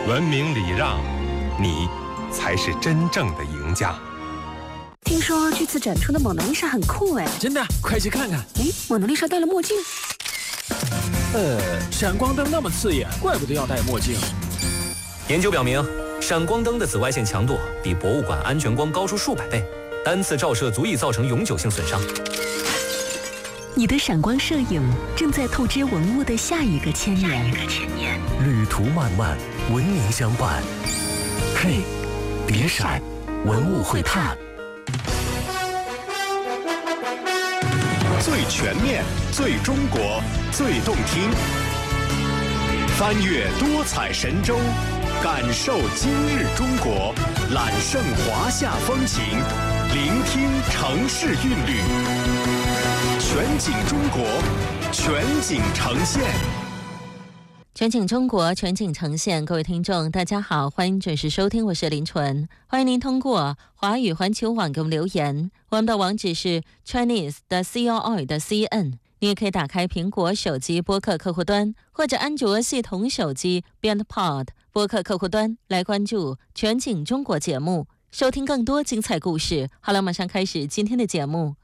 文明礼让，你才是真正的赢家。 听说这次展出的蒙娜丽莎很酷哎！ 真的？快去看看！ 哎，蒙娜丽莎戴了墨镜。 闪光灯那么刺眼，怪不得要戴墨镜。 研究表明，闪光灯的紫外线强度比博物馆安全光高出数百倍，单次照射足以造成永久性损伤。 你的闪光摄影正在透支文物的下一个千年。 旅途漫漫，文明相伴。嘿，别闪，文物会探。 最全面，最中国，最动听。翻越多彩神州，感受今日中国，揽胜华夏风情，聆听城市韵律。全景中国，全景呈现。 全景中国，全景呈现。各位听众大家好，欢迎准时收听，我是林纯。欢迎您通过华语环球网给我们留言，我们的网址是 chinese.com.cn。 你也可以打开苹果手机播客客户端，或者安卓系统手机 BeyondPod 播客客户端来关注全景中国节目，收听更多精彩故事。好了，马上开始今天的节目。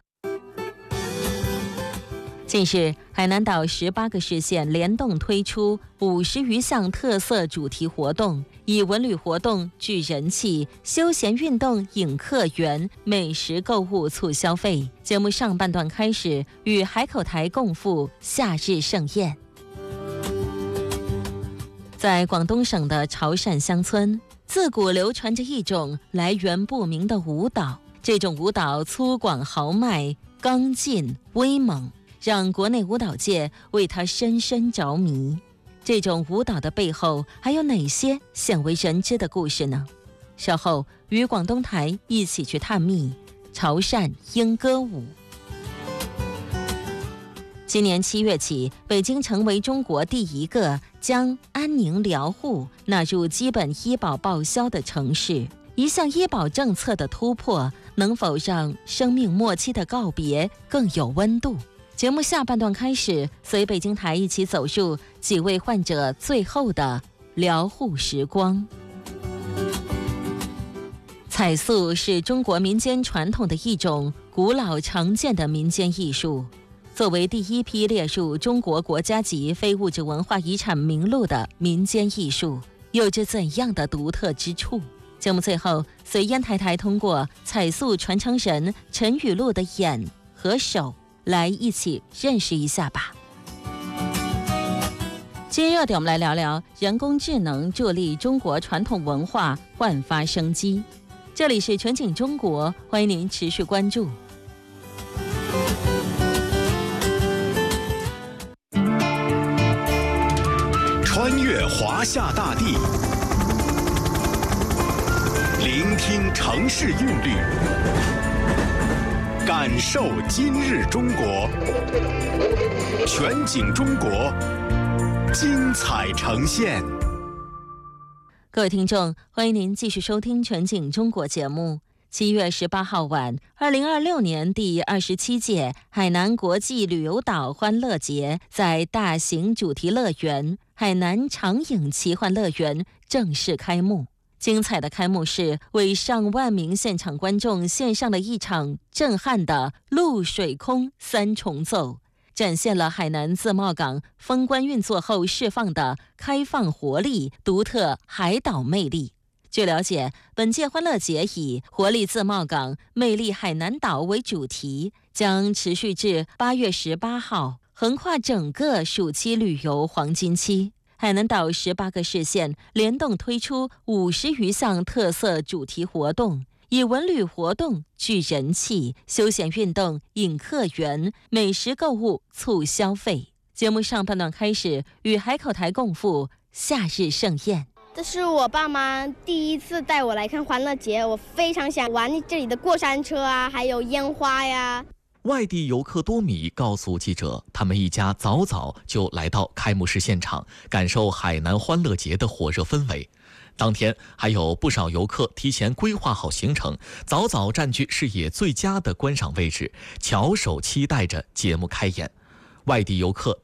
近日，海南岛18个市县联动推出50余项特色主题活动，以文旅活动聚人气，休闲运动引客源，美食购物促消费。节目上半段开始，与海口台共赴夏日盛宴。在广东省的潮汕乡村，自古流传着一种来源不明的舞蹈，这种舞蹈粗犷豪迈、刚劲威猛，让国内舞蹈界为它深深着迷。这种舞蹈的背后还有哪些鲜为人知的故事呢？稍后与广东台一起去探秘潮汕莺歌舞。今年7月起，北京成为中国第一个将安宁疗护纳入基本医保报销的城市。一项医保政策的突破，能否让生命末期的告别更有温度？节目下半段开始，随北京台一起走入几位患者最后的疗护时光。彩塑是中国民间传统的一种古老常见的民间艺术，作为第一批列入中国国家级非物质文化遗产名录的民间艺术，有着怎样的独特之处？节目最后，随烟台台通过彩塑传承人陈雨露的眼和手来一起认识一下吧。今日热点，我们来聊聊人工智能助力中国传统文化焕发生机。这里是全景中国，欢迎您持续关注。 穿越华夏大地，聆听城市韵律，感受今日中国，全景中国，精彩呈现。 各位听众，欢迎您继续收听全景中国节目。7月18号晚，2026年第27届海南国际旅游岛欢乐节在大型主题乐园海南长影奇幻乐园正式开幕。精彩的开幕式为上万名现场观众献上了一场震撼的陆水空三重奏，展现了海南自贸港封关运作后释放的开放活力、独特海岛魅力。据了解，本届欢乐节以活力自贸港、魅力海南岛为主题，将持续至8月18号，横跨整个暑期旅游黄金期。海南岛18个市县联动推出50余项特色主题活动，以文旅活动聚人气，休闲运动引客源，美食购物促消费。节目上半段开始，与海口台共赴夏日盛宴。 这是我爸妈第一次带我来看欢乐节，我非常想玩这里的过山车啊，还有烟花呀。 外地游客多米告诉记者，他们一家早早就来到开幕式现场，感受海南欢乐节的火热氛围。当天还有不少游客提前规划好行程，早早占据视野最佳的观赏位置，翘首期待着节目开演。外地游客